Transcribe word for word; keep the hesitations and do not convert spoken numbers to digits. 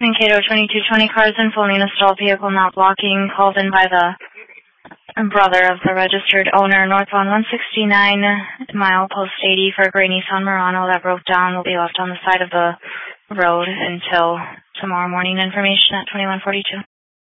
Mankato twenty-two twenty, cars in full unit stalled, vehicle not blocking, called in by the brother of the registered owner, northbound one sixty-nine, mile post eighty for a gray Nissan Murano that broke down, will be left on the side of the road until tomorrow morning. Information at twenty-one forty-two.